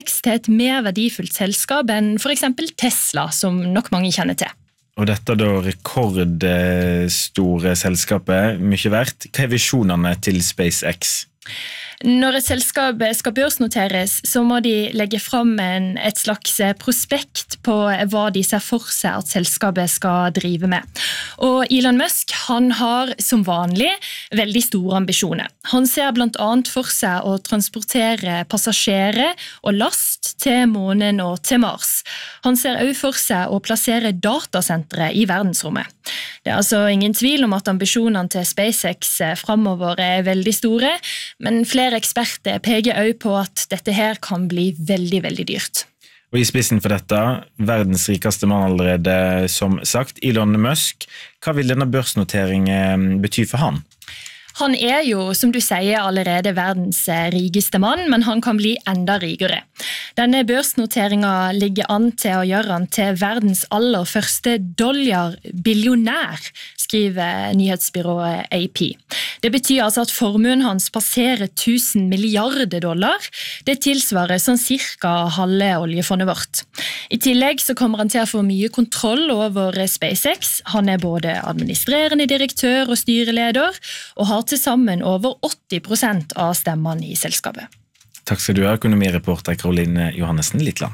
til et mer verdifullt selskap enn for eksempel Tesla, som nok mange kjenner til. Og dette da rekordstore selskapet, mye verdt. Hva visjonene til SpaceX? Når et selskap skal børsnoteres, så må de legge frem et slags prospekt på hva de ser for seg at selskapet skal drive med. Og Elon Musk, han har som vanlig veldig store ambisjoner. Han ser blant annet for seg å transportere passasjerer og last til månen og til Mars. Han ser også for seg å plassere datasentre i verdensrommet. Det er altså ingen tvil om at ambisjonene til SpaceX fremover er veldig store, men flere eksperter peker også på at dette her kan bli veldig, veldig dyrt. Og i spissen for dette, verdens rikeste mann allerede, som sagt, Elon Musk. Hva vil denne børsnoteringen bety for han? Han er jo, som du sier, allerede verdens rikeste mann, men han kan bli enda rikere. Denne børsnoteringen ligger an til å gjøre han til verdens aller første dollarbillionær, skriver nyhetsbyrået AP. Det betyr altså at formuen hans passerer 1000 milliarder dollar. Det tilsvarer sånn cirka halve oljefondet vårt. I tillegg så kommer han til å få mye kontroll over SpaceX. Han er både administrerende direktør og styreleder, og har til sammen over 80% av stemmene i selskapet. Takk skal du ha, økonomireporter Caroline Johannessen Littland.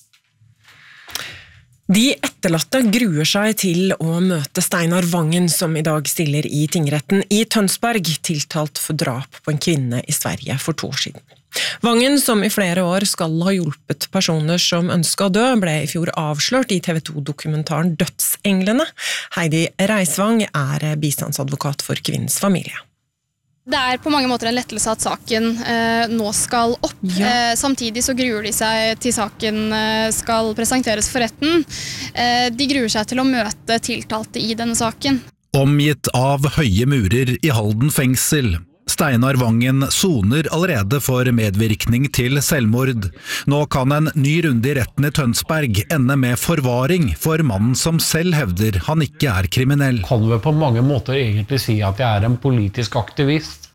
De etterlatte gruer seg til å møte Steinar Vangen, som i dag stiller i tingretten i Tønsberg, tiltalt for drap på en kvinne i Sverige for 2 år siden. Vangen, som i flere år skal ha hjulpet personer som ønsket å dø, ble i fjor avslørt i TV 2-dokumentaren Dødsenglene. Heidi Reisvang er bistandsadvokat for kvinnens familie. Det er på mange måter en lettelse at saken nå skal opp. Ja. Samtidig så gruer de seg til saken skal presenteres for retten. De gruer seg til å møte tiltalte i denne saken. Omgitt av høye murer i Halden fengsel. Steinar Vangen soner allerede for medvirkning til selvmord. Nå kan en ny runde i retten i Tønsberg ende med forvaring for mannen som selv hevder han ikke er kriminell. Kan vi på mange måter egentlig si at jeg er en politisk aktivist?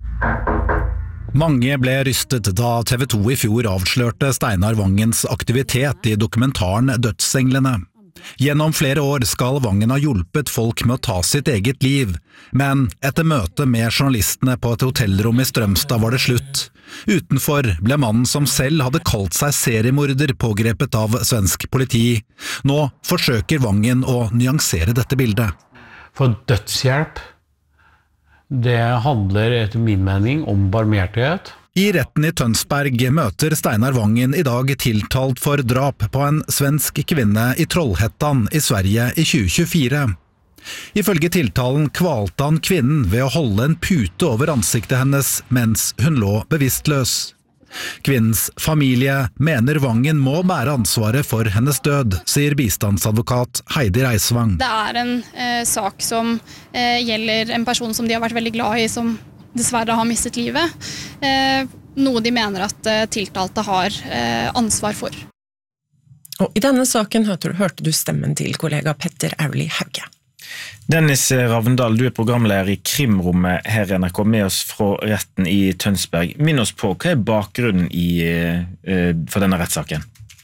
Mange ble rystet da TV 2 i fjor avslørte Steinar Vangens aktivitet i dokumentaren Dødsenglene. Gjennom flere år skal Vangen ha hjulpet folk med å ta sitt eget liv, men etter møte med journalistene på et hotellrom i Strømstad var det slutt. Utenfor ble mannen som selv hadde kalt seg seriemorder pågrepet av svensk politi. Nå forsøker Vangen å nyansere dette bildet. For dødshjelp, det handler etter min mening om barmhjertighet. I retten i Tønsberg møter Steinar Vangen i dag tiltalt for drap på en svensk kvinne i Trollhättan i Sverige i 2024. Ifølge tiltalen kvalte han kvinnen ved å holde en pute over ansiktet hennes mens hun lå bevisstløs. Kvinnens familie mener Vangen må bære ansvaret for hennes død, sier bistandsadvokat Heidi Reisvang. Det er en sak som gjelder en person som de har vært veldig glad i, som dessverre har mistet livet. Noe de mener at tiltalte har ansvar for. Og i denne saken hørte du stemmen til kollega Petter Auli Hauge. Dennis Ravndal, du er programleder i Krimrommet her i NRK, med oss fra retten i Tønsberg. Minn oss på, hva er bakgrunnen for denne rettssaken?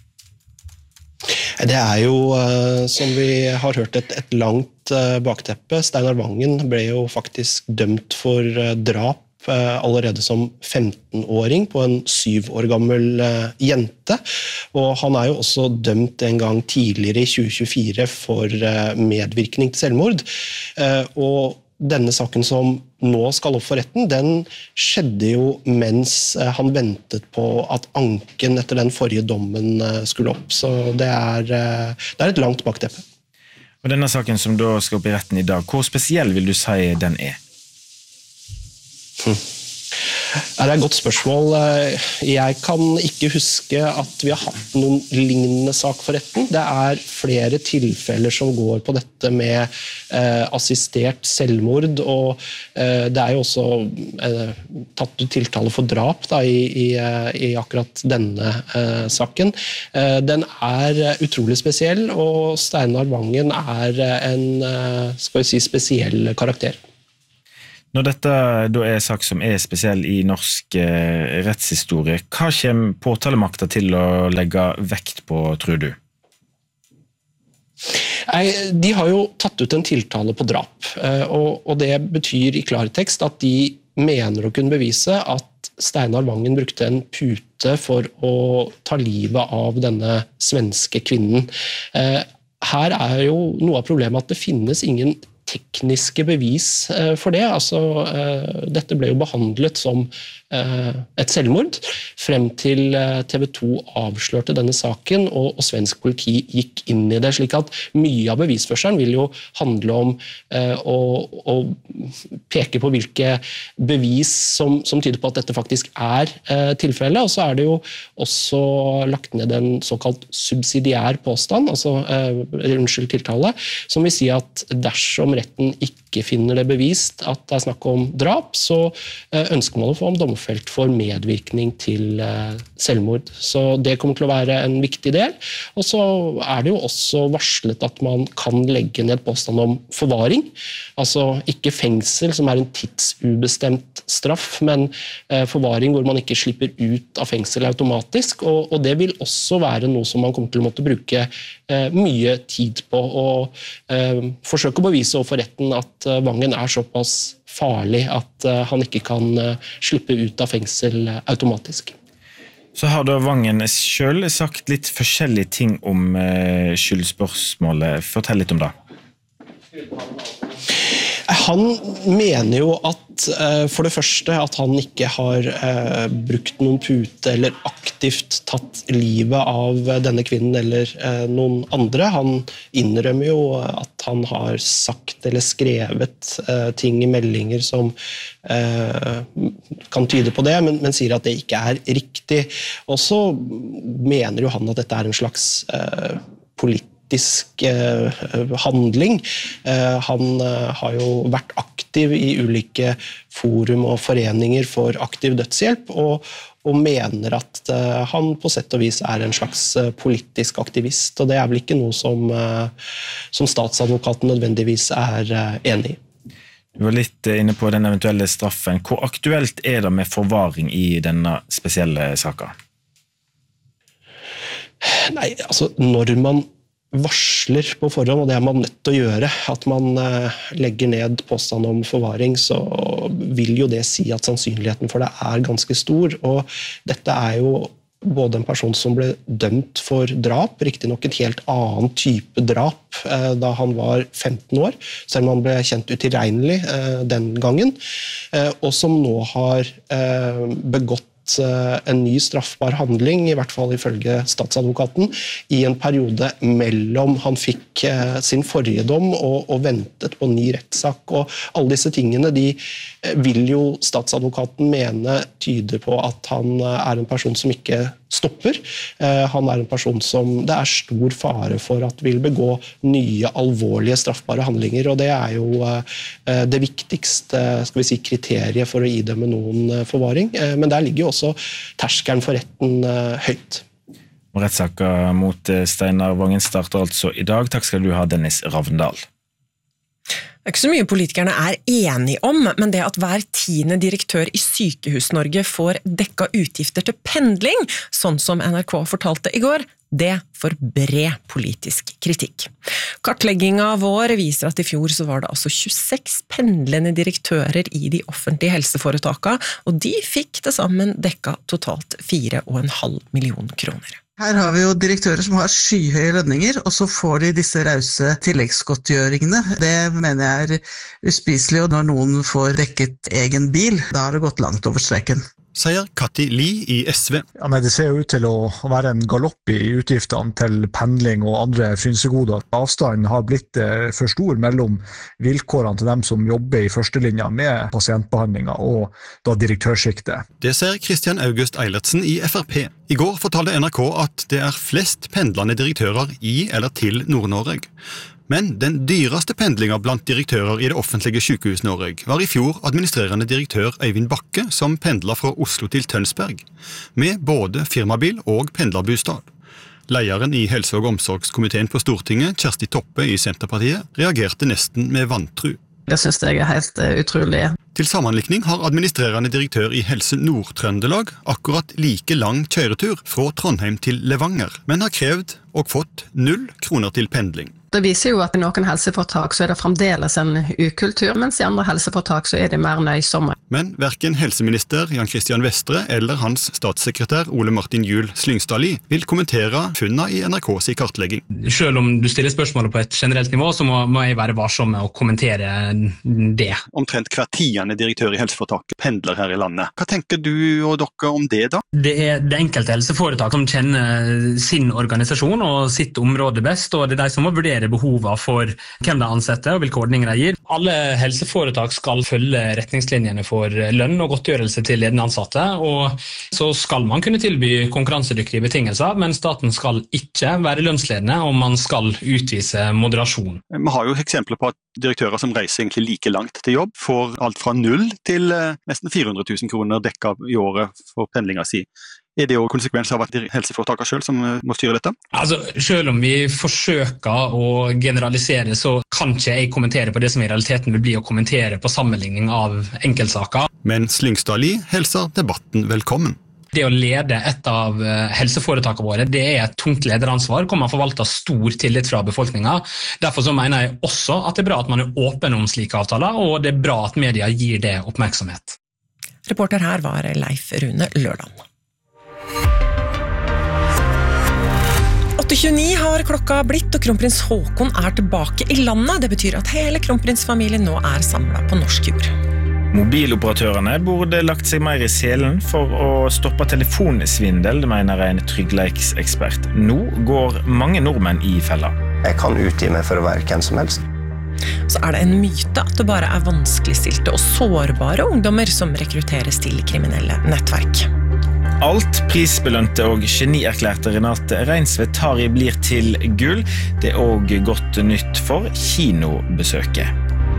Det er jo, som vi har hørt, et langt bakteppe. Steinar Vangen ble jo faktisk dømt for drap allerede som 15-åring på en 7 år gammel jente, og han er jo også dømt en gang tidligere i 2024 for medvirkning til selvmord, og denne saken som nå skal opp for retten, den skjedde jo mens han ventet på at anken etter den forrige dommen skulle opp, så det er et langt bakteppe. Og denne saken som da skal opp i retten i dag, hvor spesiell vil du si den er? Det er et godt spørsmål. Jeg kan ikke huske at vi har hatt noen lignende sak for retten. Det er flere tilfeller som går på dette med assistert selvmord, og det er jo også tatt tiltale for drap da, i akkurat denne saken. Den er utrolig spesiell, og Steinar Vangen er en, skal vi si, spesiell karakter. Når dette da sak som spesiell i norsk rettshistorie, hva kommer påtalemakta til å legge vekt på, tror du? De har jo tatt ut en tiltale på drap, og det betyr i klartekst at de mener å kunne bevise at Steinar Vangen brukte en pute for å ta livet av denne svenske kvinnen. Her jo noe av problemet at det finnes ingen tekniske bevis for det. Dette ble jo behandlet som et selvmord, frem til TV 2 avslørte denne saken, og svensk politi gikk inn i det, slik at mye av bevisførselen vil jo handle om å peke på hvilke bevis som tyder på at dette faktisk tilfellet, og så det jo også lagt ned en såkalt subsidiær påstand, tiltale, som vil si at dersom retten ikke finner det bevist at det snakk om drap, så ønsker man å få om domfelt for medvirkning til selvmord. Så det kommer til å være en viktig del. Og så det jo også varslet at man kan legge ned påstand om forvaring. Ikke fengsel, som en tidsubestemt straff, men forvaring hvor man ikke slipper ut av fengsel automatisk. Og det vil også være noe som man kommer til å måtte bruke mye tid på å forsøke å bevise overfor retten at Vangen såpass farlig at han ikke kan slippe ut av fengsel automatisk. Så har da Vangen selv sagt litt forskjellige ting om skyldspørsmålet. Fortell litt om det. Han mener jo at for det første at han ikke har brukt noen pute eller aktivt tatt livet av denne kvinnen eller noen andre. Han innrømmer jo at han har sagt eller skrevet ting i meldinger som kan tyde på det, men sier at det ikke riktig. Og så mener jo han at dette en slags politisk handling. Han har jo vært aktiv i ulike forum og foreninger for aktiv dødshjelp, og mener at han på sett og vis en slags politisk aktivist, og det vel ikke noe som statsadvokaten nødvendigvis enig i. Du var litt inne på den eventuelle straffen. Hvor aktuelt det med forvaring i denne spesielle saken? Nei, når man varsler på forhånd, og det man nødt til å gjøre, at man legger ned påstand om forvaring, så vil jo det si at sannsynligheten for det ganske stor, og dette jo både en person som ble dømt for drap, riktig nok en helt annen type drap da han var 15 år, selv om han ble kjent utilregnelig den gangen, og som nå har begått en ny straffbar handling, i hvert fall ifølge statsadvokaten, i en periode mellom han fikk sin forrige dom og ventet på ny rettssak. Og alle disse tingene, de vil jo statsadvokaten mene tyder på at han en person som ikke stopper. Han en person som det stor fare for at vil begå nye alvorlige straffbare handlinger, og det jo det viktigste skal vi si, kriteriet for å idømme noen forvaring. Men der ligger jo også terskelen for retten høyt. Rettssaken mot Steinar Vangen starter altså i dag. Takk skal du ha, Dennis Ravndal. Det ikke så mye politikerne enige om, men det at hver 10. direktør i Sykehus-Norge får dekka utgifter til pendling, sånn som NRK fortalte i går, det får bred politisk kritikk. Kartlegginga vår viser at i fjor så var det 26 pendlende direktører i de offentlige helseforetakene, og de fikk til sammen dekka totalt 4,5 millioner kroner. Her har vi jo direktører som har skyhøye lønninger, og så får de disse rause tilleggsgodtgjøringene. Det mener jeg uspiselig, og når noen får dekket egen bil, da har det gått langt over streken. Sier Katti Li i SV. Ja, nei, det ser jo ut til å være en galopp i utgiftene til pendling og andre frynsegoder. Avstanden har blitt for stor mellom vilkårene til dem som jobber i førstelinja med pasientbehandlinga og da direktørsjiktet. Det ser Christian August Eilertsen i FrP. I går fortalte NRK at det flest pendlende direktører i eller til Nord-Norge. Men den dyreste pendlinga blant direktører i det offentlige sykehus-Norge var i fjor administrerende direktør Øyvind Bakke som pendla fra Oslo til Tønsberg, med både firmabil og pendlerbostad. Lederen i Helse- og omsorgskomiteen på Stortinget, Kjersti Toppe i Senterpartiet, reagerte nesten med vantru. Det synes jeg helt utrolig. Til sammenlikning har administrerende direktør i Helse Nord-Trøndelag akkurat like lang kjøretur fra Trondheim til Levanger, men har krevd og fått 0 kroner til pendling. Det viser jo at I noen helseforetak så det fremdeles en ukultur, mens I andre helseforetak så det mer nøysomme. Men hverken helseminister Jan Christian Vestre eller hans statssekretær Ole Martin Juel Slyngstadli vil kommentere funna I NRKs kartlegging. Selv om du stiller spørsmålet på et generelt nivå, så må jeg være varsom med å kommentere det. Omtrent hver 10. direktør I helseforetaket pendler her I landet. Hva tenker du og dere om det da? Det det enkelte helseforetak som kjenner sin organisasjon og sitt område best, og det de som må vurdere behovet for hvem de ansetter og hvilke ordninger de gir. Alle helseforetak skal følge retningslinjene for lønn og godtgjørelse til ledende ansatte, og så skal man kunne tilby konkurransedyktige betingelser, men staten skal ikke være lønnsledende, og man skal utvise moderasjon. Vi har jo eksempler på at direktører som reiser egentlig like langt til jobb, får alt fra 0 til nesten 400 000 kroner dekket I året for pendlinga si. Det jo konsekvens av at helseforetakene selv som må styre dette? Altså, selv om vi forsøker å generalisere, så kan ikke jeg kommentere på det som I realiteten vil bli å kommentere på sammenligning av enkeltsaker. Men Slyngstadli hilser debatten velkommen. Det å lede et av helseforetakene våre, det et tungt lederansvar, hvor man forvalter stor tillit fra befolkningen. Derfor så mener jeg også at det bra at man åpen om slike avtaler, og det bra at media gir det oppmerksomhet. Reporter her var Leif Rune Lørland. 8:29 har klokka blitt, og kronprins Håkon tilbake I landet. Det betyr at hele kronprinsfamilien nå samlet på norsk jord. Mobiloperatørene burde lagt seg mer I selen for å stoppe telefonsvindel, mener en tryggleiksekspert. Nå går mange nordmenn I fella. Jeg kan utgi meg for å være hvem som helst. Så det en myte at det bare vanskeligstilte og sårbare ungdommer som rekrutteres til kriminelle nettverk. Alt prisbelønte og genierklærte Renate Reinsve Tari blir til gull. Det også godt nytt for kinobesøket.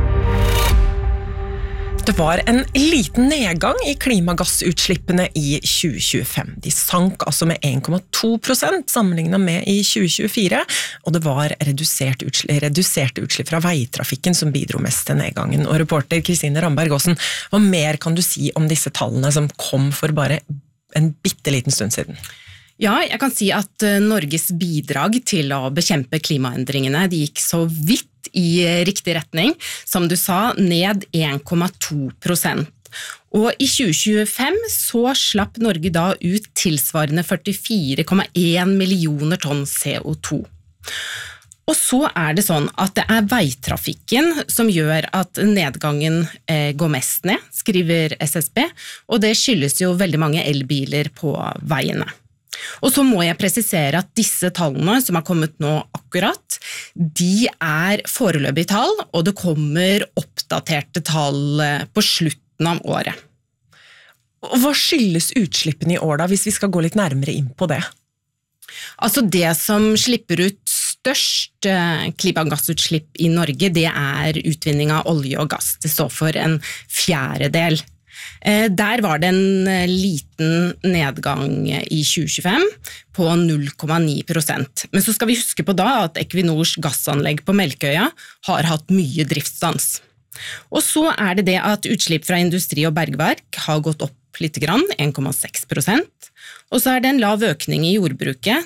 Det var en liten nedgang I klimagassutslippene I 2025. De sank altså med 1,2% sammenlignet med I 2024, og det var reduserte utslipp fra veitrafikken som bidro mest til nedgangen. Og reporter Kristine Ramberg-Aasen, hva mer kan du si om disse tallene som kom for bare en bitteliten stund siden? Ja, jeg kan si at Norges bidrag til å bekjempe klimaendringene, de gikk så vidt I riktig retning, som du sa, ned 1,2%. Og I 2025 så slapp Norge da ut tilsvarende 44,1 millioner tonn CO2. Og så det sånn at det veitrafikken som gjør at nedgangen går mest ned, skriver SSB, og det skyldes jo veldig mange elbiler på veiene. Og så må jeg presisere at disse tallene som har kommet nå akkurat, de foreløpige tall, og det kommer oppdaterte tall på slutten av året. Og hva skyldes utslippene I år da, hvis vi skal gå litt nærmere inn på det? Altså det som slipper ut størst klimagassutslipp I Norge, det utvinning av olje og gass. Det står for en 1/4. Der var det en liten nedgang I 2025 på 0,9%. Men så skal vi huske på da at Equinors gassanlegg på Melkøya har hatt mye driftsstans. Og så det det at utslipp fra industri og bergverk har gått opp litt grann, 1,6%. Og så det en lav økning I jordbruket,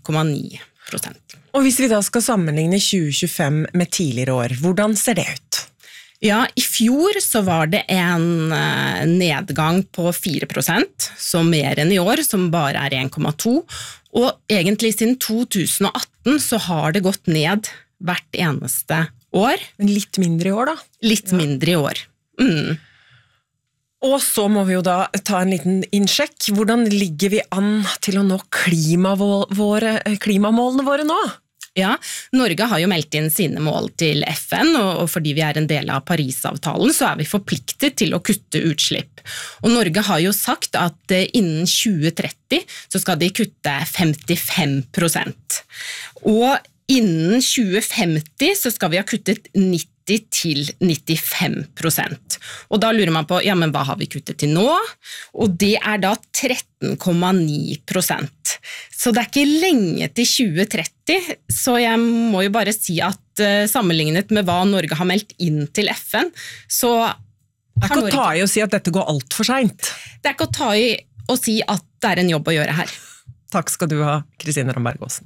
0,9%. Og hvis vi da skal sammenligne 2025 med tidligere år, hvordan ser det ut? Ja, I fjor så var det en nedgang på 4%, så mer enn I år, som bare 1,2%. Og egentlig siden 2018 så har det gått ned hvert eneste år. Men litt mindre I år da? Litt mindre I år. Og så må vi jo da ta en liten innsjekk. Hvordan ligger vi an til å nå klimamålene våre nå? Ja, Norge har jo meldt inn sine mål til FN, og fordi vi en del av Parisavtalen, så vi forpliktet til å kutte utslipp. Og Norge har jo sagt at innen 2030 så skal de kutte 55%. Og innen 2050 så skal vi ha kuttet 90-95%. Og da lurer man på, ja, men hva har vi kuttet til nå? Og det da 13,9%. Så det ikke lenge til 2030, så jeg må jo bare si at sammenlignet med hva Norge har meldt inn til FN, så Det ikke å ta i å si at dette går alt for sent. Det ikke å ta i å si at det en jobb å gjøre her. Takk skal du ha, Kristine Ramberg Aasen.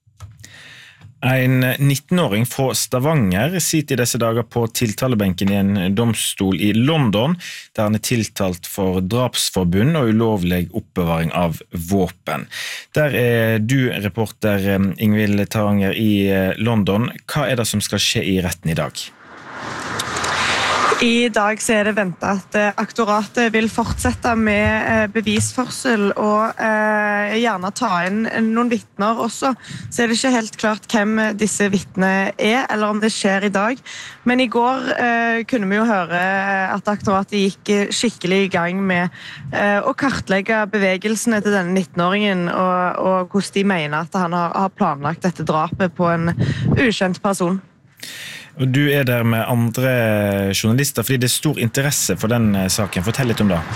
En 19-åring fra Stavanger sitter i disse dager på tiltalebenken i en domstol i London, der han tiltalt for drapsforbund og ulovlig oppbevaring av våpen. Der du, reporter Ingvild Taranger i London. Hva det som skal skje i retten i dag? I dag så det ventet at aktoratet vil fortsette med bevisførsel og gjerne ta inn noen vittner også. Så det ikke helt klart hvem disse vittnene eller om det skjer i dag. Men i går kunne vi jo høre at aktoratet gikk skikkelig i gang med å kartlegge bevegelsene til denne 19-åringen og hvordan de mener at han har planlagt dette drapet på en ukjent person. Og du der med andre journalister, fordi det stor interesse for den saken. Fortell litt om det.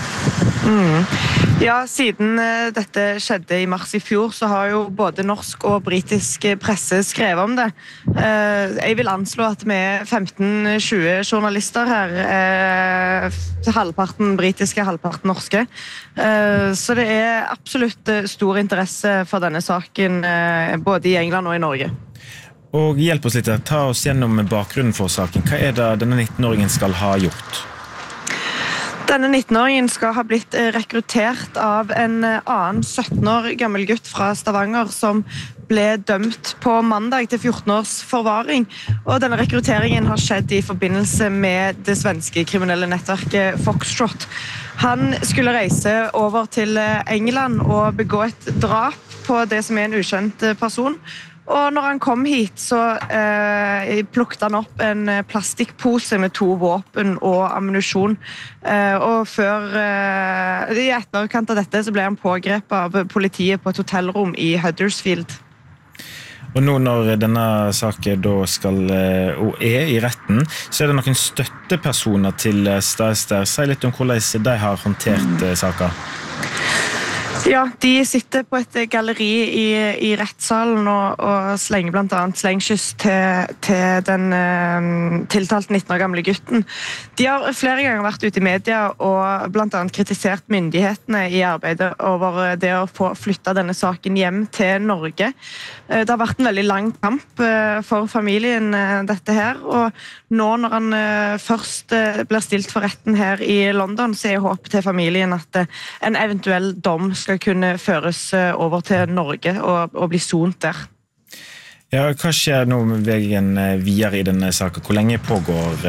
Ja, siden dette skjedde i mars i fjor, så har jo både norsk og britisk presse skrevet om det. Jeg vil anslå at vi 15-20 journalister her, halvparten britiske, halvparten norske. Så det absolutt stor interesse for denne saken, både i England og i Norge. Og hjelp oss litt, ta oss gjennom bakgrunnen for saken. Hva det denne 19-åringen skal ha gjort? Denne 19-åringen skal ha blitt rekruttert av en annen 17 år gammel gutt fra Stavanger som ble dømt på mandag til 14 års forvaring. Og denne rekrutteringen har skjedd i forbindelse med det svenske kriminelle nettverket Foxtrot. Han skulle reise over til England og begå et drap på det som en ukjent person. Og når han kom hit, så plukket han opp en plastikkpose med 2 våpen og ammunisjon. Og i etterkant av dette så ble han pågrepet av politiet på et hotellrom i Huddersfield. Og nå når denne saken da skal, og i retten, så det noen støttepersoner til Stadster. Si litt om hvordan de har håndtert saken. Ja, de sitter på et galleri i rettssalen og slenger blant annet slengkyss til den tiltalte 19 år gamle gutten. De har flere ganger vært ute i media og blant annet kritisert myndighetene i arbeidet over det å få flyttet denne saken hjem til Norge. Det har vært en veldig lang kamp for familien dette her, og nå når han først blir stilt for retten her i London, så håpet til familien at en eventuell dom skal kunne føres over til Norge og bli sont der. Ja, hva skjer nå med veien videre i denne saken? Hvor lenge pågår?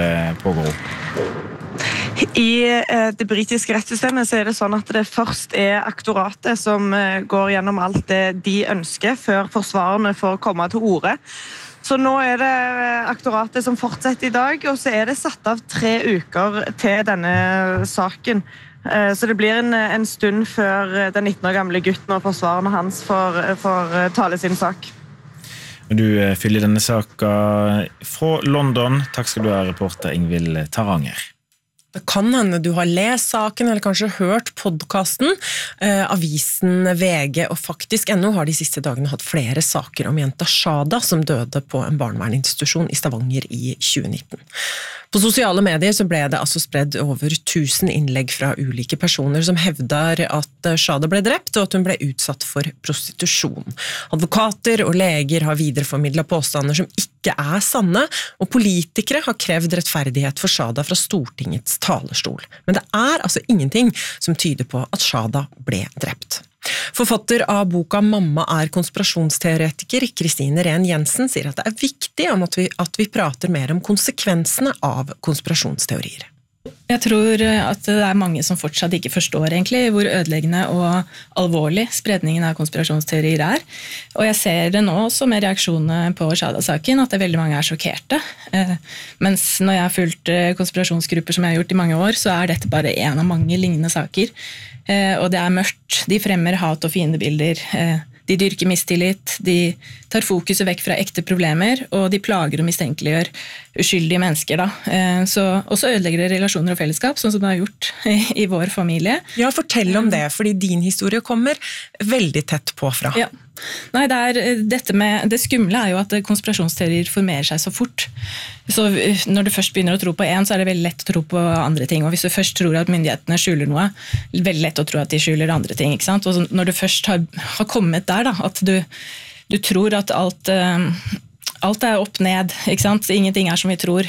I det britiske rettssystemet så det sånn at det først aktoratet som går gjennom alt det de ønsker før forsvarerne får komme til orde. Så nå det aktoratet som fortsetter i dag, og så det satt av 3 uker til denne saken. Så det blir en stund før den 19 år gamle gutten og forsvarerne hans får tale sin sak. Du fyller denne saken fra London. Takk skal du ha, reporter Ingvild Taranger. Det kan hende du har lest saken, eller kanskje hørt podcasten. Avisen, VG og faktisk ennå har de siste dagene hatt flere saker om jenta Shada som døde på en barnevernsinstitusjon i Stavanger i 2019. På sosiale medier så ble det altså spredd over 1000 innlegg fra ulike personer som hevder at Shada ble drept og at hun ble utsatt for prostitusjon. Advokater og leger har videreformidlet påstander som ikke sanne, og politikere har krevd rettferdighet for Shada fra Stortingets talerstol. Men det altså ingenting som tyder på at Shada ble drept. Forfatter av boka «Mamma konspirasjonsteoretiker», Kristine Rehn Jensen, sier at det viktig at vi prater mer om konsekvensene av konspirasjonsteorier. Jeg tror at det mange som fortsatt ikke forstår egentlig hvor ødeleggende og alvorlig spredningen av konspirasjonsteorier Og jeg ser det nå også med reaksjonene på Shada-saken, at veldig mange sjokkerte. Mens når jeg har fulgt konspirasjonsgrupper som jeg har gjort i mange år, så dette bare en av mange lignende saker. Og det mørkt, de fremmer hat- og fiendebilder, de dyrker mistillit, de tar fokuset vekk fra ekte problemer, og de plager og mistenkeliggjør uskyldige mennesker. Og så ødelegger det relasjoner og fellesskap, sånn som det har gjort i vår familie. Ja, fortell om det, fordi din historie kommer veldig tett på fra. Ja. Nei, det skumle jo at konspirasjonsteorier formerer seg så fort. Så når du først begynner å tro på en, så det veldig lett å tro på andre ting. Og hvis du først tror at myndighetene skjuler noe, veldig lett å tro at de skjuler andre ting. Ikke sant? Og når du først har kommet der, da, at du tror at alt opp ned, ikke sant? Ingenting som vi tror.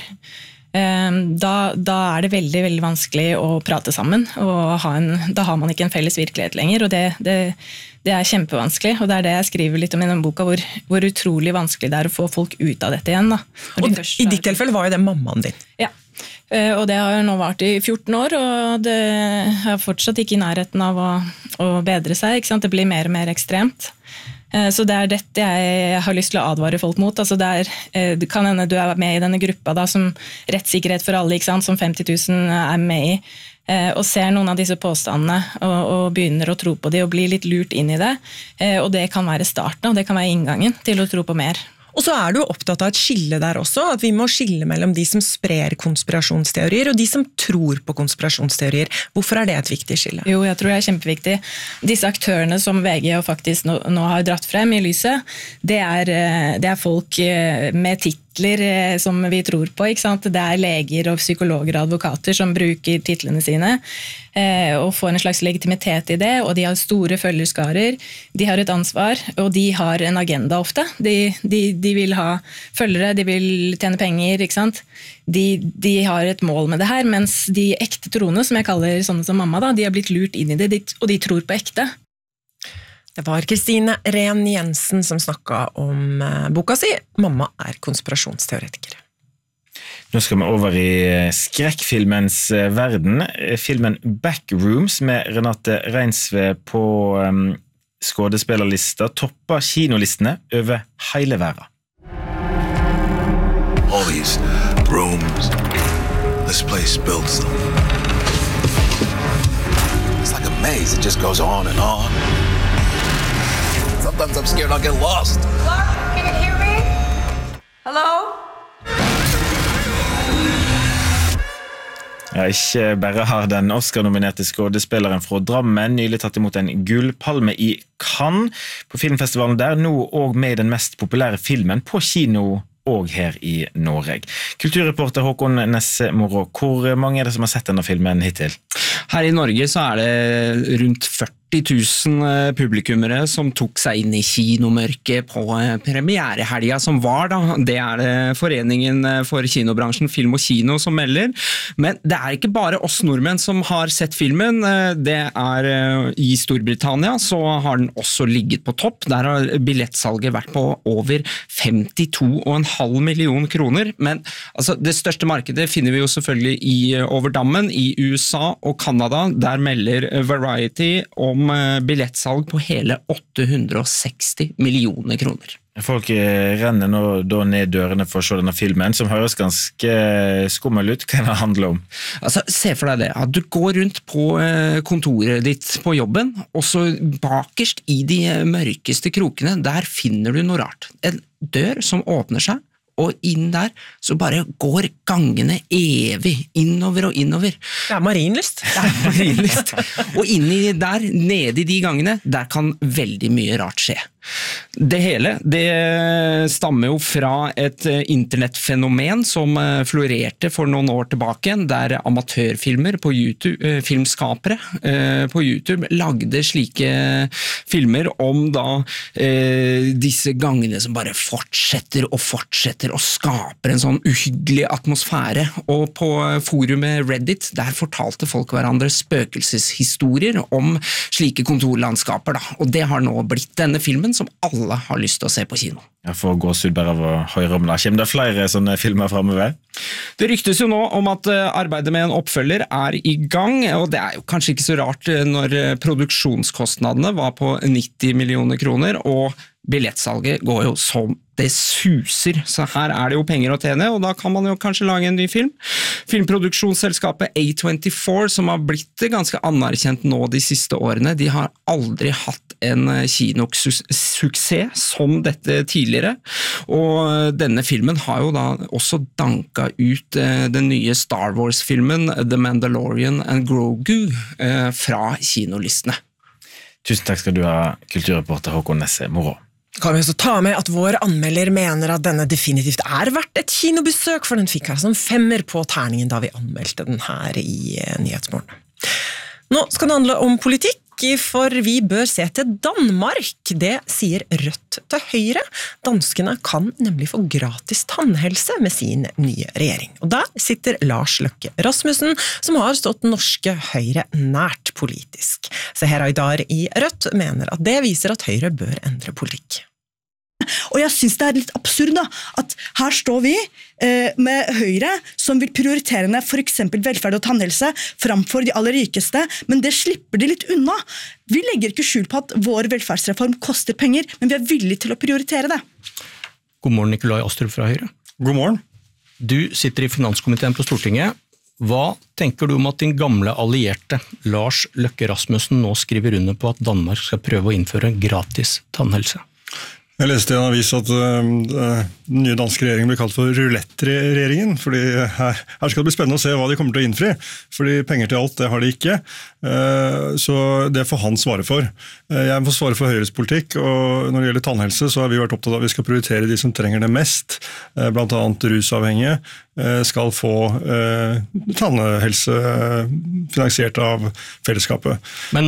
Da det veldig, veldig vanskelig å prate sammen, og da har man ikke en felles virkelighet lenger, og det kjempevanskelig, og det det jeg skriver litt om i denne boka, hvor utrolig vanskelig det å få folk ut av dette igjen. Da. Og i ditt tilfelle var jo det mammaen din. Ja, og det har nå vært i 14 år, og det er fortsatt ikke i nærheten av å bedre seg, ikke sant? Det blir mer og mer ekstremt. Så det dette jeg har lyst til å advare folk mot. Altså det kan hende du med i denne gruppa da, som rettssikkerhet for alle, ikke sant? Som 50 000 med i, og ser noen av disse påstandene og begynner å tro på det og blir litt lurt inn i det. Og det kan være starten, og det kan være inngangen til å tro på mer. Og så du opptatt av et skille der også, at vi må skille mellom de som sprer konspirasjonsteorier og de som tror på konspirasjonsteorier. Hvorfor det et viktig skille? Jo, jeg tror det kjempeviktig. Disse aktørene som VG og faktisk nå har dratt frem i lyset, det er folk med titler som vi tror på, ikke sant? Det leger og psykologer og advokater som bruker titlene sine og får en slags legitimitet i det, og de har store følgerskarer, de har et ansvar, og de har en agenda ofte. De vil ha følgere, de vil tjene penger, ikke sant? De har et mål med det her, mens de ekte troende, som jeg kaller sånne som mamma, da, de har blitt lurt inn i det, og de tror på ekte. Det var Kristine Rehn Jensen som snakket om boka si «Mamma konspirasjonsteoretiker». Nå skal vi over i skrekkfilmens verden. Filmen Backrooms med Renate Reinsve på skådespillerlista topper kinolistene over hele verden. All these rooms, this place builds them. It's like a maze, it just goes on and on. Sometimes I'm scared I'll get lost. Clark, can you hear me? Hello? Ja, ikke bare har den Oscar-nominerte skådespilleren fra Drammen nylig tatt imot en gullpalme i Cannes på filmfestivalen der, nå og med den mest populære filmen på kino og her i Norge. Kulturreporter Håkon Nesse Moro, hvor mange det som har sett denne filmen hittil? Her i Norge så det rundt 40 000 publikummere som tok seg inn i kinomørket på premierehelga som var da. Det det Foreningen for kinobransjen, Film og Kino som melder. Men det ikke bare oss nordmenn som har sett filmen. Det i Storbritannia så har den også ligget på topp. Der har billettsalget vært på over 52,5 millioner kroner. Men altså, det største markedet finner vi jo selvfølgelig over dammen i USA og Kanada. Der melder Variety om billettsalg på hele 860 millioner kroner. Folk renner nå ned dørene for å se denne filmen, som høres ganske skummel ut. Hva det handler om? Altså, se for deg det. Ja, du går rundt på kontoret ditt på jobben, og så bakerst i de mørkeste krokene, der finner du noe rart. En dør som åpner seg, og inn der så bare går gangene evig, innover og innover. Det Marienlyst. Det Marienlyst. Og inni der, nede i de gangene, der kan veldig mye rart skje. Det hele, det stammer jo fra et internettfenomen som florerte for noen år tilbake, der amatørfilmer på YouTube, filmskapere på YouTube lagde slike filmer om da disse gangene som bare fortsetter og skaper en sånn uhyggelig atmosfære. Og på forumet Reddit, der fortalte folk hverandre spøkelseshistorier om slike kontorlandskaper da. Og det har nå blitt denne filmen som alle har lyst til å se på kino. Jeg får gåsehud bare av å høre om det. Kommer det flere sånne filmer fremover? Det ryktes jo nå om at arbeidet med en oppfølger i gang, og det jo kanskje ikke så rart når produksjonskostnadene var på 90 millioner kroner, og billettsalget går jo som det suser, så her det jo penger å tjene, og da kan man jo kanskje lage en ny film. Filmproduksjonsselskapet A24, som har blitt ganske anerkjent nå de siste årene, de har aldri hatt en kinosuksess som dette tidligere, og denne filmen har jo da også danket ut den nye Star Wars-filmen The Mandalorian and Grogu fra kinolistene. Tusen takk skal du ha, kulturreporter Håkon Nesse Moro. Kan vi også ta med at vår anmelder mener at denne definitivt verdt et kinobesøk, for den fikk altså en 5 på terningen da vi anmeldte den her i Nyhetsmorgen. Nå skal det handle om politikk, for vi bør se til Danmark. Det sier Rødt til Høyre. Danskene kan nemlig få gratis tannhelse med sin nye regjering. Og der sitter Lars Løkke Rasmussen, som har stått norske Høyre nært politisk. Seher Aydar i Rødt mener at det viser at Høyre bør endre politikk. Og jeg synes det litt absurd da, at her står vi med Høyre som vil prioritere ned for eksempel velferd og tannhelse framfor de aller rikeste, men det slipper de litt unna. Vi legger ikke skjul på at vår velferdsreform koster penger, men vi villige til å prioritere det. God morgen, Nikolai Astrup fra Høyre. God morgen. Du sitter i finanskomiteen på Stortinget. Hva tenker du om at din gamle allierte, Lars Løkke Rasmussen, nå skriver under på at Danmark skal prøve å innføre gratis tannhelse? Jeg leste i en avis at den nye danske regjeringen blir kalt for roulette-regjeringen, fordi her skal det bli spennende å se hva de kommer til å innfri, fordi penger til alt, det har de ikke, så det får han svare for. Jeg får svare for Høyres politikk, og når det gjelder tannhelse så har vi vært opptatt av at vi skal prioritere de som trenger det mest, blant annet rusavhengige, skal få tannhelse finansiert av fellesskapet. Men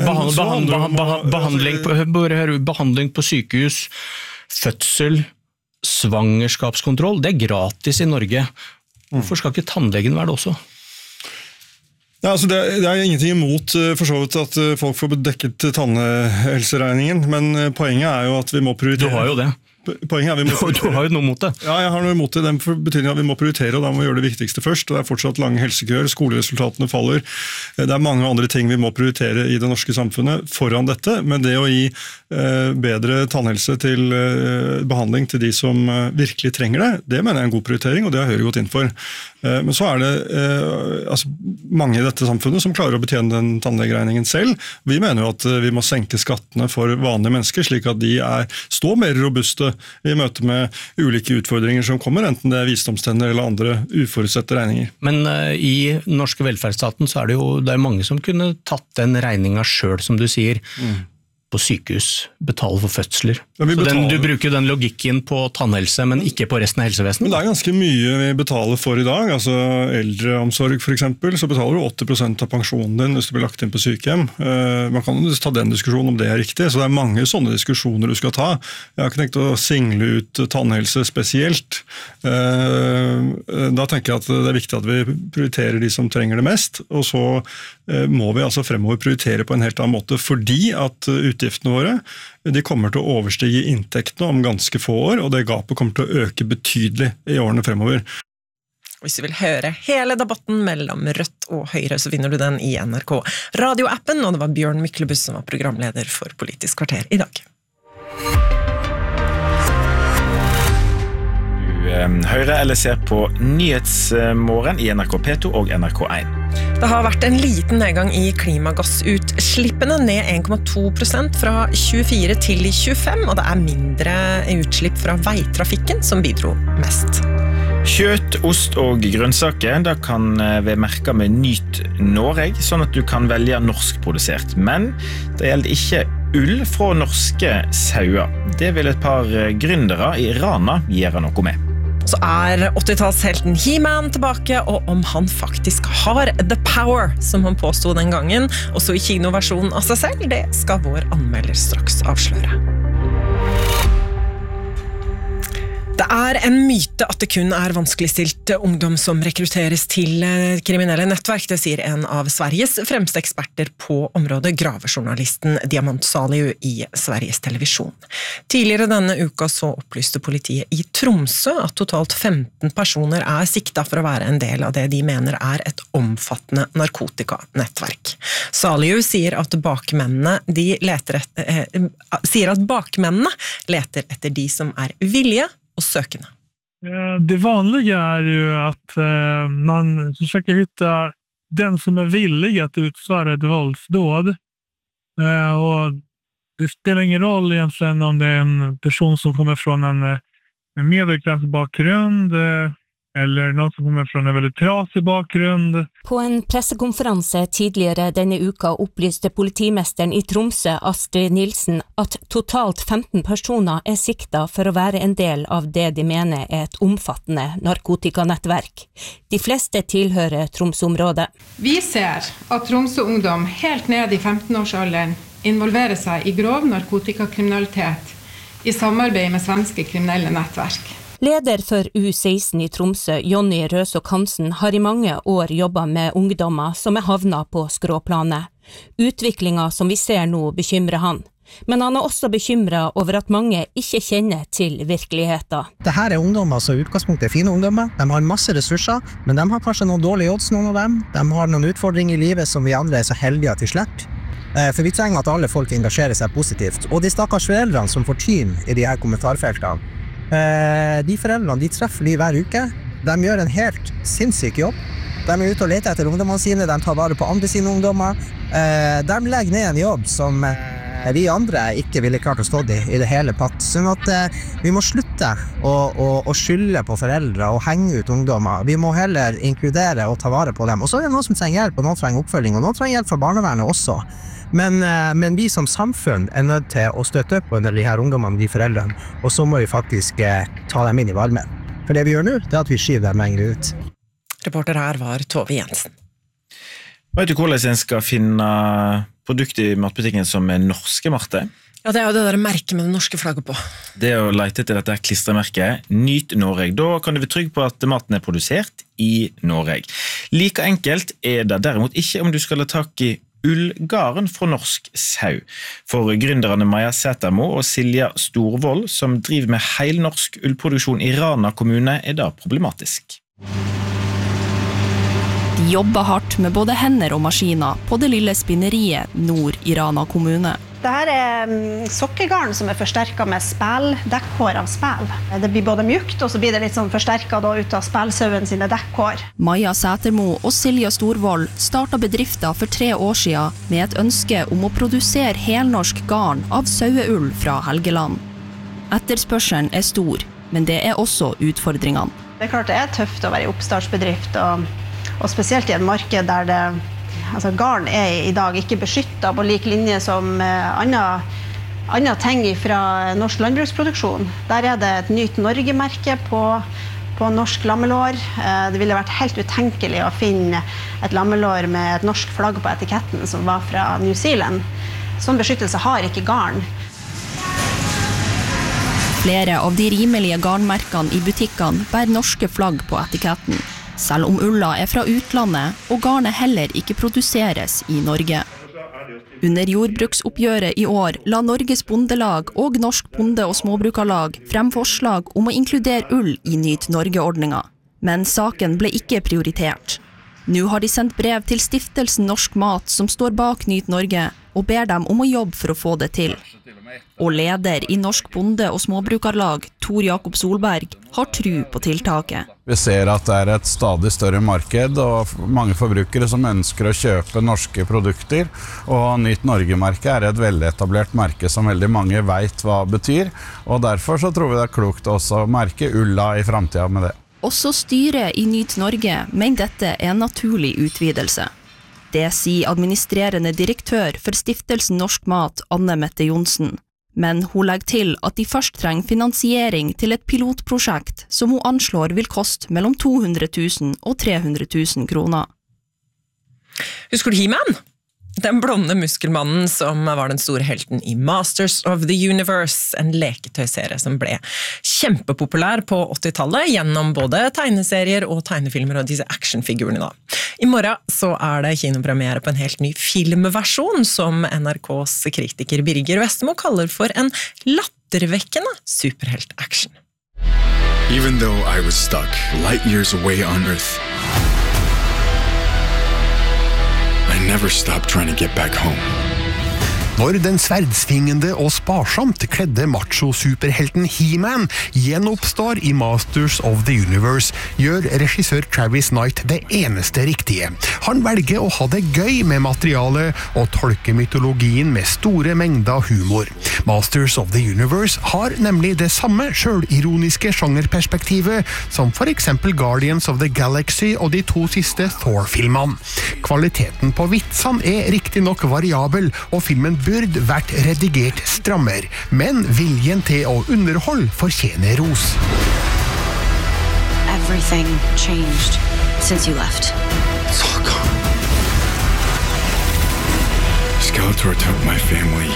behandling på sykehus, fødsel, svangerskapskontroll, det gratis i Norge. Hvorfor skal ikke tannlegen være det også? Ja, altså det ingenting imot for så vidt at folk får dekket tannhelseregningen, men poenget jo at vi må prioritere. Du har jo det. Poenget vi må du har jo noe mot det. Ja, jeg har noe imot det. Den betydningen at vi må prioritere, og da må vi gjøre det viktigste først. Det fortsatt lange helsekøer, skoleresultatene faller. Det mange andre ting vi må prioritere i det norske samfunnet foran dette, men det å gi bedre tannhelse til behandling til de som virkelig trenger det, det mener jeg en god prioritering, og det har Høyre gått inn for. Men så det mange i dette samfunnet som klarer å betjene den tannlegeregningen selv. Vi mener jo at vi må senke skattene for vanlige mennesker, slik at de står mer robuste i møte med ulike utfordringer som kommer, enten det visdomstenner eller andre uforutsette regninger. Men i den norske velferdsstaten så det er mange som kunne tatt den regningen selv, som du sier, på sykehus, betale for fødsler. Du bruker den logikken på tannhelse, men ikke på resten av helsevesenet? Men det ganske mye vi betaler for i dag, altså eldreomsorg for eksempel, så betaler du 80% av pensjonen din hvis du blir lagt inn på sykehjem. Man kan ta den diskusjonen om det riktig, så det mange sånne diskusjoner du skal ta. Jeg har ikke tenkt å single ut tannhelse spesielt. Da tenker jeg at det viktig at vi prioriterer de som trenger det mest, og så må vi altså fremover prioritere på en helt annen måte, fordi at utgiftene våre de kommer til å overstige inntektene om ganske få år, og det gapet kommer til å øke betydelig i årene fremover. Hvis du vil høre hele debatten mellom Rødt og Høyre, så finner du den i NRK radioappen, og det var Bjørn Myklebust som var programleder for Politisk kvarter i dag. Høyre eller ser på Nyhetsmorgen i NRK P2 og NRK1. Det har vært en liten nedgang i klimagassutslippene, ned 1,2% fra 24 til 25, og det mindre utslipp fra veitrafikken som bidro mest. Kjøtt, ost og grønnsaker, da kan vi merke med Nyt Norge, sånn at du kan velge norskprodusert. Men det gjelder ikke ull fra norske sauer. Det vil et par gründere i Rana gjøre noe med. Så 80-tallshelten He-Man tilbake, og om han faktisk har the power, som han påstod den gangen, også i kinoversjonen av seg selv, det skal vår anmelder straks avsløre. Det en myte at det kun vanskeligstilt ungdom som rekrutteres til kriminelle nettverk, det sier en av Sveriges fremste eksperter på området, gravejournalisten Diamant Salihu i Sveriges Television. Tidligere denne uka så opplyste politiet i Tromsø at totalt 15 personer sikta for å være en del av det de mener et omfattende narkotikanettverk. Salihu sier at bakmennene leter etter de som villige och sökande. Det vanliga ju att man försöker hitta den som villig att utföra ett våldsdåd. Och det spelar ingen roll egentligen om det en person som kommer från en medelklassbakgrund eller någon som kommer från en väldigt trasig bakgrund. På en pressekonferanse tidligere denne uka opplyste politimesteren i Tromsø, Astrid Nilsen, at totalt 15 personer sikta for å være en del av det de mener et omfattende narkotikanettverk. De fleste tilhører Tromsø-området. Vi ser at Tromsø-ungdom helt ned i 15-årsalderen involverer seg i grov narkotikakriminalitet i samarbeid med svenske kriminelle nettverk. Leder for U16 i Tromsø, Jonny Røsok Hansen, har i mange år jobbet med ungdommer som havnet på skråplanet. Utviklingen som vi ser nå bekymrer han. Men han også bekymret over at mange ikke kjenner til virkeligheten. Dette ungdommer som i utgangspunktet fine ungdommer. De har masse ressurser, men de har kanskje noen dårlige odds, noen av dem. De har noen utfordringer i livet som vi andre så heldige at vi slipper. For vi trenger at alle folk engasjerer seg positivt. Og de stakkars foreldrene som får tyn i de her kommentarfeltene, de foreldrene de treffer de hver uke. De gjør en helt sinnssyk jobb. De ute og leter etter ungdommene sine, de tar vare på andre sine ungdommer. De legger ned en jobb som vi andre ikke ville klart å stå i det hele tatt. Sånn at vi må slutte å skylde på foreldre og henge ut ungdommer. Vi må heller inkludere og ta vare på dem. Og så det noen som trenger hjelp, og noen trenger oppfølging, og noen trenger hjelp fra barnevernet også. Men vi som samfunn nødt til å støtte opp under de her ungdommene, de foreldrene, og så må vi faktisk ta dem inn i varmen. For det vi gjør nå, det at vi skyver dem lenger ut. Reporter her var Tove Jensen. Vet du hvordan en skal finne produkter i matbutikken som norske, Marte? Ja, det jo det der merket med det norske flagget på. Det å lete etter dette klistremerket, Nyt Norge. Da kan du være trygg på at maten produsert i Norge. Like enkelt det derimot ikke om du skal ha tak i ullgaren fra norsk sau. For gründerne Maja Sætermo og Silja Storvold, som driver med helnorsk ullproduksjon i Rana kommune, det problematisk. De jobber hardt med både hender og maskiner på det lille spinneriet nord i Rana kommune. Dette sokkegarn som forsterket med dekkhår av spel. Det blir både mjukt, og så blir det litt sånn forsterket ut av spelsauen sine dekkhår. Maja Sætermo og Silja Storvold startet bedriften for 3 år siden med et ønske om å produsere helnorsk garn av saueull fra Helgeland. Etterspørselen stor, men det også utfordringene. Det klart det tøft å være i oppstartsbedrift, og spesielt i et marked der garn i dag ikke beskyttet på lik linje som andre ting fra norsk landbruksproduksjon. Der det et Nyt Norge-merke på norsk lammelår. Det ville vært helt utenkelig å finne et lammelår med et norsk flagg på etiketten som var fra New Zealand. Sånn beskyttelse har ikke garn. Flere av de rimelige garnmerkene i butikkene bærer norske flagg på etiketten. Selv om ulla fra utlandet og garnet heller ikke produseres i Norge. Under jordbruksoppgjøret i år la Norges Bondelag og Norsk Bonde- og Småbrukarlag frem forslag om å inkludere ull i Nyt Norge-ordningen. Men saken ble ikke prioritert. Nå har de sendt brev til stiftelsen Norsk Mat som står bak Nyt Norge, og ber dem om å jobbe for å få det til. Og leder i Norsk Bonde- og Småbrukarlag, Tor Jakob Solberg, har tro på tiltaket. Vi ser at det et stadig større marked, og mange forbrukere som ønsker å kjøpe norske produkter. Og Nyt Norge-merket et veldig etablert merke som veldig mange vet hva betyr. Og derfor så tror vi det klokt også å merke ulla i fremtiden med det. Også styret i Nyt Norge mener dette en naturlig utvidelse. Det sier administrerende direktør for stiftelsen Norsk Mat, Anne Mette Johnsen. Men hun legger til at de først trenger finansiering til et pilotprosjekt som hun anslår vil koste mellom 200 000 og 300 000 kroner. Husker du He-Man? Den blonde muskelmannen som var den store helten i Masters of the Universe, en leketøyserie som ble kjempepopulær på 80-tallet gjennom både tegneserier og tegnefilmer og disse actionfigurene da. I morgen så det kinopremiere på en helt ny filmversjon som NRKs kritiker Birger Vestmo kaller for en lattervekkende superhelt-action. Even though I was stuck light years away on Earth, I never stopped trying to get back home. Når den sverdsvingende og sparsomt kledde macho-superhelten He-Man gjenoppstår i Masters of the Universe, gjør regissør Travis Knight det eneste riktige. Han velger å ha det gøy med materialet og tolke mytologien med store mengder humor. Masters of the Universe har nemlig det samme selvironiske sjangerperspektivet som for eksempel Guardians of the Galaxy og de 2 siste Thor-filmene. Kvaliteten på vitsene riktig nok variabel, og filmen burde vært redigert strammer, men viljen til å underholde fortjener ros. Everything changed since you left. Skeletor took my family.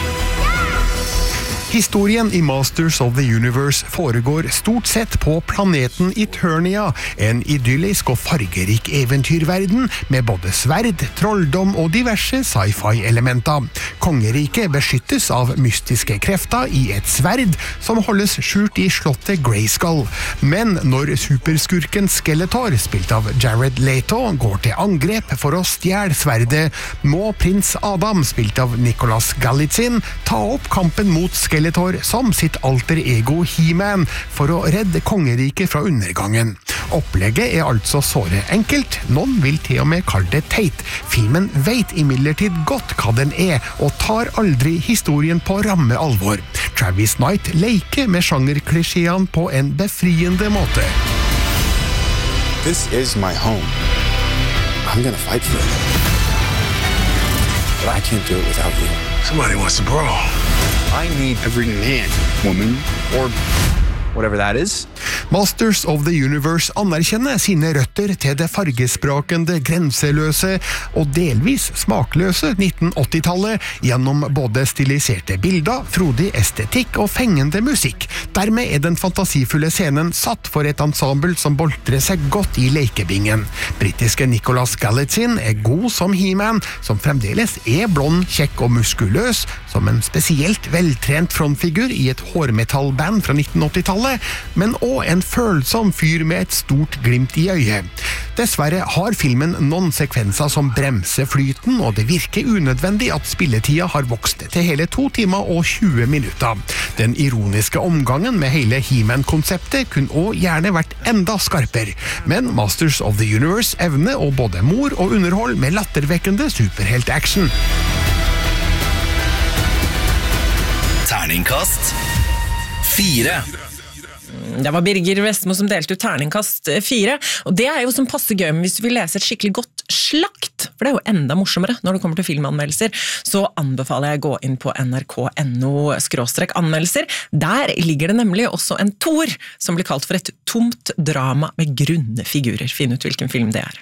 Historien i Masters of the Universe foregår stort sett på planeten Eternia, en idyllisk og fargerik eventyrverden med både sverd, trolldom og diverse sci-fi-elementer. Kongeriket beskyttes av mystiske krefter i et sverd som holdes skjult i slottet Grayskull. Men når superskurken Skeletor, spilt av Jared Leto, går til angrep for å stjele sverdet, må prins Adam, spilt av Nicholas Galitzin, ta opp kampen mot Skeletor som sitt alter ego He-Man for å redde kongeriket fra undergangen. Opplegget altså såre enkelt, noen vil til og med kalle det teit. Filmen vet imidlertid godt hva den og tar aldri historien på ramme alvor. Travis Knight leker med sjangerklisjéene på en befriende måte. This is my home. I'm gonna fight for it. But I can't do it without you. Somebody wants to brawl. I need every man, woman, or whatever that is. Masters of the Universe anerkjenner sine røtter til det fargesprakende, grenseløse og delvis smakløse 1980-tallet gjennom både stiliserte bilder, frodig estetikk og fengende musikk. Dermed den fantasifulle scenen satt for et ensemble som boltrer seg godt i lekebingen. Britiske Nicholas Galitzin god som He-Man, som fremdeles blond, kjekk og muskuløs, som en spesielt veltrent frontfigur i et hårmetallband fra 1980-tallet, men også en følsom fyr med et stort glimt i øyet. Dessverre har filmen noen sekvenser som bremser flyten, og det virker unødvendig at spilletida har vokst til hele 2 timer og 20 minutter. Den ironiske omgangen med hele He-Man-konseptet kunne også gjerne vært enda skarpere, men Masters of the Universe evner å både mor og underhold med lattervekkende superhelt-action. Terningkast 4. Det var Birger Vestmo som delte ut terningkast 4, og det jo som passer gøy hvis du vil lese et skikkelig godt slakt, for det jo enda morsommere når det kommer til filmanmeldelser, så anbefaler jeg å gå inn på nrk.no/anmeldelser. Der ligger det nemlig også en toer som blir kalt for et tomt drama med grunne figurer. Finn ut hvilken film det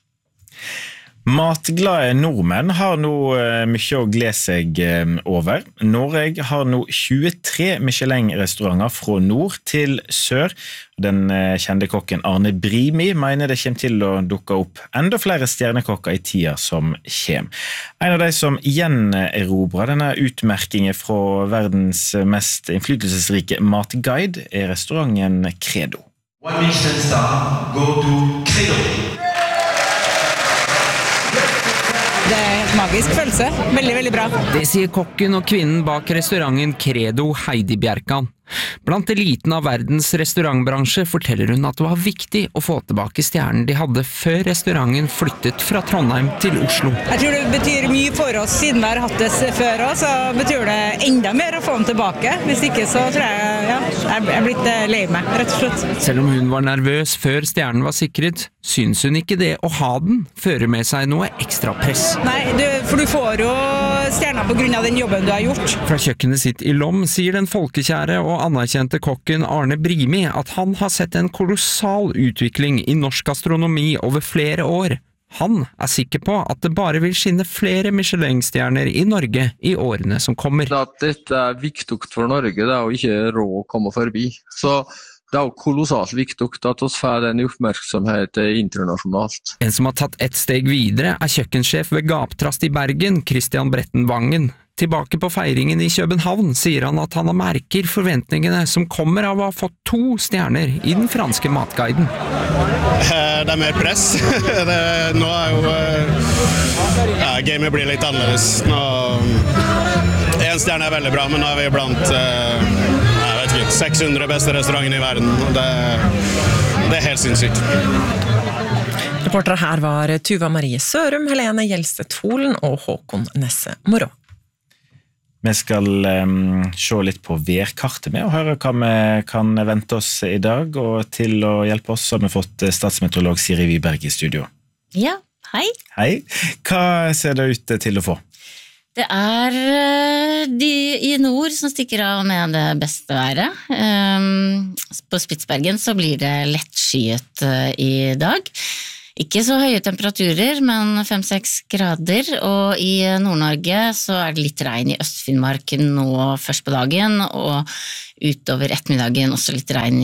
Matglade nordmenn har nå mye å glede seg over. Norge har nå 23 Michelin-restauranter fra nord til sør. Den kjente kokken Arne Brimi mener det kommer til å dukke opp enda flere stjernekokker i tida som kommer. En av de som gjenerobrer denne utmerkingen fra verdens mest innflytelsesrike matguide restauranten Credo. One Michelin star, go to Credo. Det en magisk følelse. Veldig, veldig bra. Det sier kokken og kvinnen bak restauranten Credo, Heidi Bjerkan. Blant eliten av verdens restaurantbransje forteller hun at det var viktig å få tilbake stjernen de hadde før restauranten flyttet fra Trondheim til Oslo. Jeg tror det betyr mye for oss, siden vi har hatt det før også, så betyr det enda mer å få den tilbake. Hvis ikke så tror jeg blitt lei meg, rett og slett. Selv om hun var nervøs før stjernen var sikret, syns hun ikke det å ha den fører med seg noe ekstra press. Nei, for du får jo stjerner på grunn av den jobben du har gjort. Fra kjøkkenet sitt i Lom sier den folkekjære og anerkjente kokken Arne Brimi at han har sett en kolossal utvikling i norsk gastronomi over flere år. Han sikker på at det bare vil skinne flere Michelin-stjerner i Norge i årene som kommer. At dette viktig for Norge, det jo ikke råd å komme forbi. Så det jo kolossalt viktig at vi får den oppmerksomhet internasjonalt. En som har tatt ett steg videre kjøkkensjef ved Gaptrast i Bergen, Christian Bretten Vangen. Tilbake på feiringen i København sier han at han merker forventningene som kommer av å ha fått 2 stjerner i den franske matguiden. Det mer press. Nå jo gamet blir litt annerledes. Nå En stjerne veldig bra, men nå vi blant jeg vet ikke, 600 beste restaurantene i verden. Det helt sinnssykt. Reportere her var Tuva Marie Sørum, Helene Gjelstedt Holen og Håkon Nesse Morå. Vi skal se litt på værkartet med og høre hva vi kan vente oss i dag, og til å hjelpe oss har vi fått statsmeteorolog Siri Wiberg i studio. Ja, hei. Hei. Hva ser det ut til å få? Det de i nord som stikker av med det beste været. På Spitsbergen så blir det lettskyet i dag. Ikke så høye temperaturer, men 5-6 grader, og i Nord-Norge så det litt regn i Øst-Finnmark nå først på dagen, og utover ettermiddagen også litt regn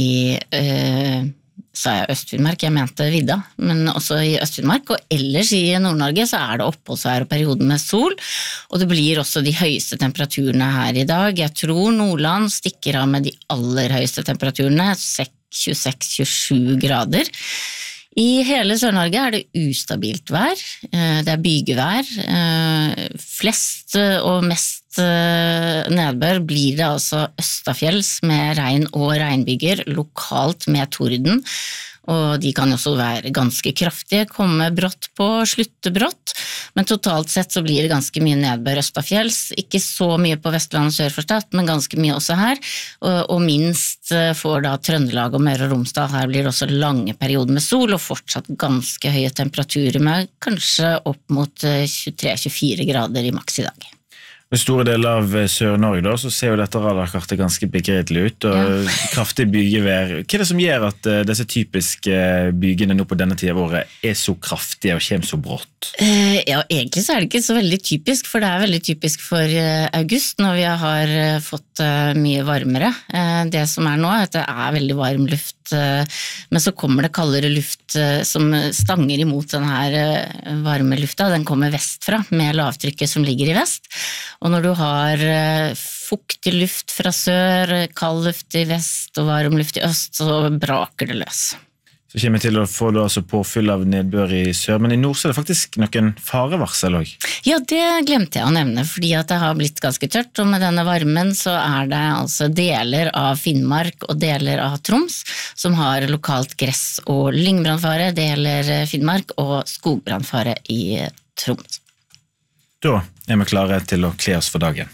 sa jeg Øst-Finnmark, jeg mente vidda, men også i Øst-Finnmark, og ellers i Nord-Norge så det oppholdsvær og perioden med sol, og det blir også de høyeste temperaturene her i dag. Jeg tror Nordland stikker av med de aller høyeste temperaturene, 26-27 grader. I hele Sør-Norge det ustabilt vær, det bygevær, flest og mest nedbør blir det altså østafjells med regn og regnbyger, lokalt med torden, og de kan også være ganske kraftige, komme brått på, slutte brått, men totalt sett så blir det ganske mye nedbør østafjells, ikke så mye på Vestlandet sør for Stad, men ganske mye også her, og minst får da Trøndelag og Møre og Romsdal, her blir det også lange perioder med sol, og fortsatt ganske høye temperaturer med kanskje opp mot 23-24 grader i maks i dag. I store deler av Sør-Norge da, så ser jo dette radarkartet ganske begredelig ut, og kraftig bygevær. Hva det som gjør at disse typiske bygene nå på denne tiden av året så kraftige og kommer så brått? Ja, egentlig så det ikke så veldig typisk, for det veldig typisk for august, når vi har fått mye varmere. Det som nå at det veldig varm luft, men så kommer det kaldere luft som stanger imot den her varme lufta, den kommer vestfra med lavtrykket som ligger i vest, og når du har fuktig luft fra sør, kald luft i vest og varm luft i øst, så braker det løs. Så kommer vi til å få altså påfyll av nedbør i sør, men i nord så det faktisk noen farevarsel også. Ja, det glemte jeg å nevne, fordi at det har blitt ganske tørt, og med denne varmen så det altså deler av Finnmark og deler av Troms som har lokalt gress- og lyngbrannfare, deler Finnmark og skogbrannfare i Troms. Da vi klare til å kle oss for dagen.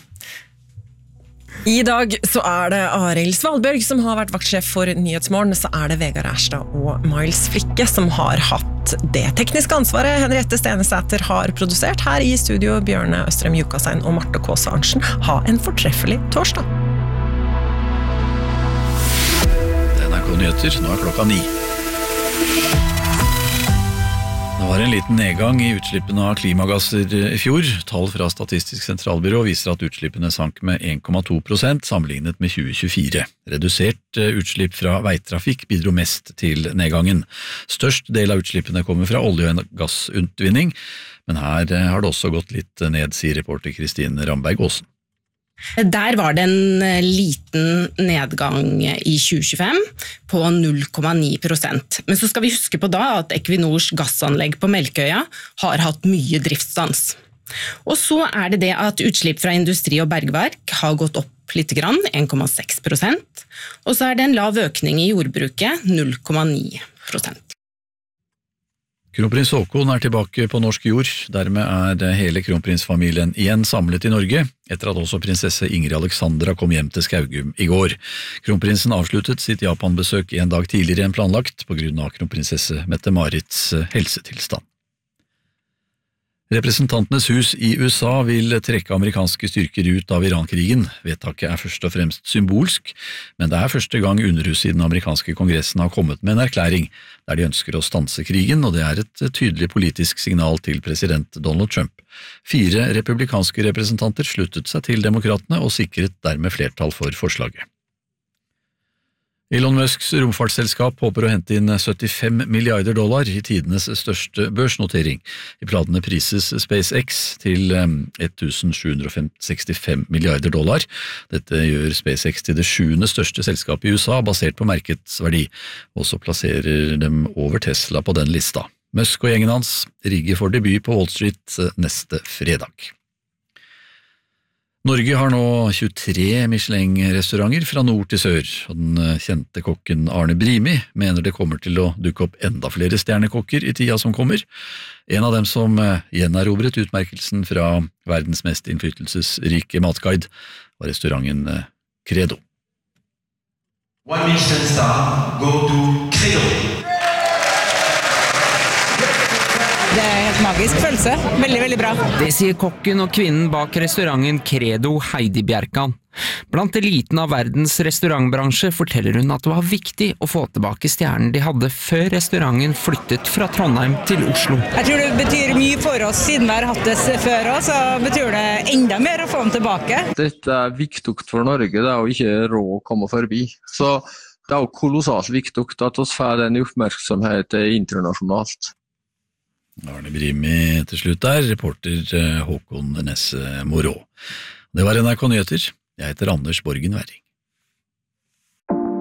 I dag så det Arild Svalbjørg som har vært vaktsjef for Nyhetsmorgen, så det Vegard Erstad og Miles Flikke som har hatt det tekniske ansvaret. Henriette Stenesæter har produsert. Her i studio Bjørne Østrem Jukasein og Marte K. Sarnsen. Ha en fortreffelig torsdag. NRK Nyheter, nå klokka 9. Det var en liten nedgang i utslippene av klimagasser i fjor. Tall fra Statistisk sentralbyrå viser at utslippene sank med 1,2% sammenlignet med 2024. Redusert utslipp fra veitrafikk bidro mest til nedgangen. Størst del av utslippene kommer fra olje- og gassutvinning, men her har det også gått litt ned, sier reporter Kristine Ramberg-Aasen. Der var det en liten nedgang i 2025 på 0,9%. Men så skal vi huske på da at Equinors gassanlegg på Melkøya har hatt mye driftsstans. Og så det at utslipp fra industri og bergverk har gått opp litt grann, 1,6%. Og så det en lav økning i jordbruket, 0,9%. Kronprins Haakon tilbake på norsk jord, dermed hele kronprinsfamilien igjen samlet i Norge, etter at også prinsesse Ingrid Alexandra kom hjem til Skaugum i går. Kronprinsen avsluttet sitt Japan-besøk en dag tidligere enn planlagt på grunn av kronprinsesse Mette-Marits helsetilstand. Representantenes hus i USA vil trekke amerikanske styrker ut av Iran-krigen. Vedtaket først og fremst symbolsk, men det første gang Underhuset i den amerikanske kongressen har kommet med en erklæring der de ønsker å stanse krigen, og det et tydelig politisk signal til president Donald Trump. 4 republikanske representanter sluttet seg til demokratene og sikret dermed flertall for forslaget. Elon Musks romfartsselskap håper å hente inn $75 milliarder i tidenes største børsnotering. I planene prises SpaceX til $1,765 milliarder. Dette gjør SpaceX til det 7. største selskapet i USA, basert på markedsverdi, og så plasserer dem over Tesla på den lista. Musk og gjengen hans rigger for debut på Wall Street neste fredag. Norge har nå 23 Michelin-restauranter fra nord til sør, og den kjente kokken Arne Brimi mener det kommer til å dukke opp enda flere stjernekokker i tida som kommer. En av dem som gjenerobret utmerkelsen fra verdens mest innflytelsesrike matguide var restauranten Credo. One Michelin star go to Credo. Det helt magisk følelse. Veldig, veldig bra. Det sier kokken og kvinnen bak restauranten Credo, Heidi Bjerkan. Blant eliten av verdens restaurantbransje forteller hun at det var viktig å få tilbake stjernen de hadde før restauranten flyttet fra Trondheim til Oslo. Jeg tror det betyr mye for oss, siden vi har hatt det før oss, så betyr det enda mer å få dem tilbake. Dette viktig for Norge, det å ikke råd å komme forbi. Så det jo kolossalt viktig at vi får den oppmerksomhet internasjonalt. Arne Brimi til slutt der, reporter Håkon Nesse Morå. Det var NRK Nyheter. Jeg heter Anders Borgen Werring.